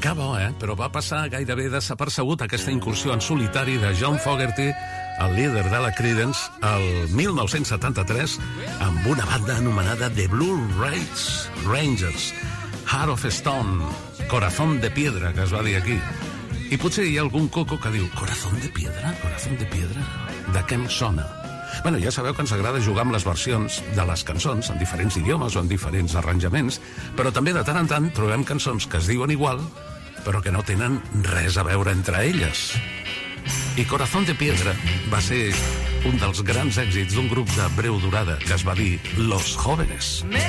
Que bo, Però va passar gairebé desapercebut aquesta incursió en solitari de John Fogerty, el líder de la Creedence, el 1973, amb una banda anomenada The Blue Rangers, Heart of Stone, Corazón de Piedra, que es va dir aquí. I potser hi ha algun coco que diu Corazón de Piedra? Corazón de Piedra? De què em sona? Bueno, ja sabeu que ens agrada jugar amb les versions de les cançons en diferents idiomes o en diferents arranjaments, però també de tant en tant trobem cançons que es diuen igual, però que no tenen res a veure entre elles. I Corazón de Piedra va ser un dels grans èxits d'un grup de breu durada que es va dir Los Jóvenes.